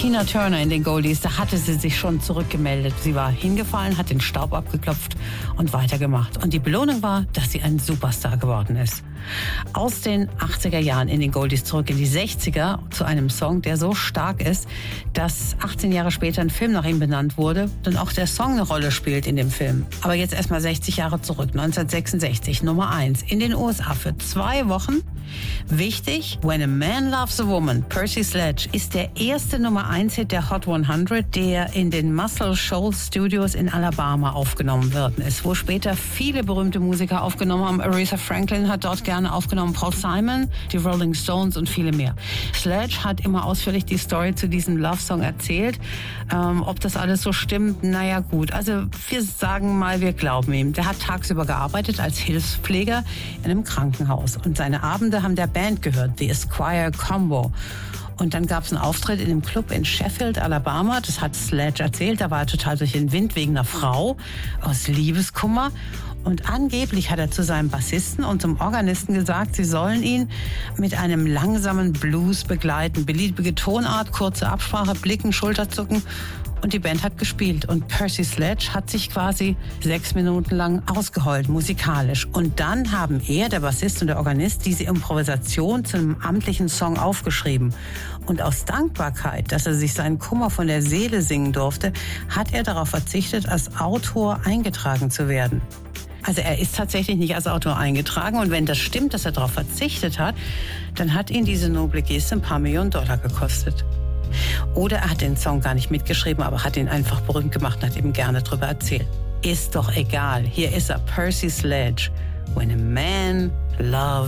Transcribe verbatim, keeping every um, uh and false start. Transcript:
Tina Turner in den Goldies, da hatte sie sich schon zurückgemeldet. Sie war hingefallen, hat den Staub abgeklopft und weitergemacht. Und die Belohnung war, dass sie ein Superstar geworden ist. Aus den achtziger Jahren in den Goldies zurück in die sechziger zu einem Song, der so stark ist, dass achtzehn Jahre später ein Film nach ihm benannt wurde und auch der Song eine Rolle spielt in dem Film. Aber jetzt erstmal sechzig Jahre zurück, neunzehnhundertsechsundsechzig, Nummer eins in den U S A für zwei Wochen. Wichtig, When a Man Loves a Woman, Percy Sledge, ist der erste Nummer eins Hit der Hot hundert, der in den Muscle Shoals Studios in Alabama aufgenommen worden ist, wo später viele berühmte Musiker aufgenommen haben. Aretha Franklin hat dort gerne aufgenommen, Paul Simon, die Rolling Stones und viele mehr. Sledge hat immer ausführlich die Story zu diesem Love-Song erzählt. Ähm, ob das alles so stimmt, naja gut. Also wir sagen mal, wir glauben ihm. Der hat tagsüber gearbeitet als Hilfspfleger in einem Krankenhaus. Und seine Abende haben der Band gehört, The Esquire Combo. Und dann gab es einen Auftritt in einem Club in Sheffield, Alabama. Das hat Sledge erzählt. Da war er total durch den Wind wegen einer Frau aus Liebeskummer. Und angeblich hat er zu seinem Bassisten und zum Organisten gesagt, sie sollen ihn mit einem langsamen Blues begleiten. Beliebige Tonart, kurze Absprache, Blicken, Schulterzucken. Und die Band hat gespielt. Und Percy Sledge hat sich quasi sechs Minuten lang ausgeheult, musikalisch. Und dann haben er, der Bassist und der Organist, diese Improvisation zu einem amtlichen Song aufgeschrieben. Und aus Dankbarkeit, dass er sich seinen Kummer von der Seele singen durfte, hat er darauf verzichtet, als Autor eingetragen zu werden. Also er ist tatsächlich nicht als Autor eingetragen. Und wenn das stimmt, dass er darauf verzichtet hat, dann hat ihn diese noble Geste ein paar Millionen Dollar gekostet. Oder er hat den Song gar nicht mitgeschrieben, aber hat ihn einfach berühmt gemacht und hat eben gerne darüber erzählt. Ist doch egal. Hier ist er, Percy Sledge. When a man loves